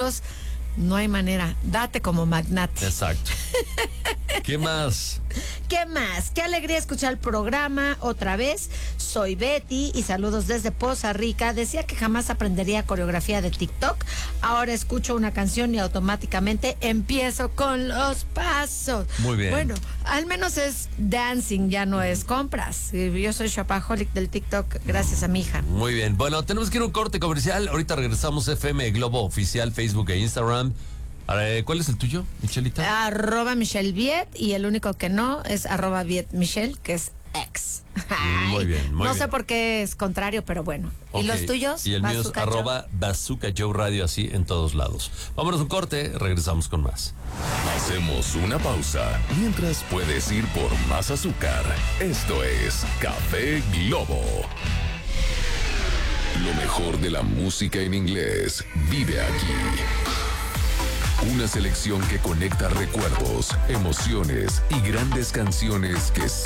pasos, no hay manera. Date como magnate. Exacto. ¿Qué más? ¿Qué más? Qué alegría escuchar el programa otra vez. Soy Betty y saludos desde Poza Rica. Decía que jamás aprendería coreografía de TikTok. Ahora escucho una canción y automáticamente empiezo con los pasos. Muy bien. Bueno, al menos es dancing, ya no es compras. Yo soy shopaholic del TikTok gracias a mi hija. Muy bien. Bueno, tenemos que ir a un corte comercial. Ahorita regresamos. FM Globo Oficial, Facebook e Instagram. ¿Cuál es el tuyo, Michelita? @Michelle Viet, y el único que no es @Viet Michelle, que es ex. Muy bien, muy no bien. sé por qué es contrario, pero bueno. Ok. ¿Y los tuyos? Y el mío es Bazooka Joe. @Bazooka Joe Radio, así en todos lados. Vámonos a un corte, regresamos con más. Hacemos una pausa mientras puedes ir por más azúcar. Esto es Café Globo. Lo mejor de la música en inglés vive aquí. Una selección que conecta recuerdos, emociones y grandes canciones que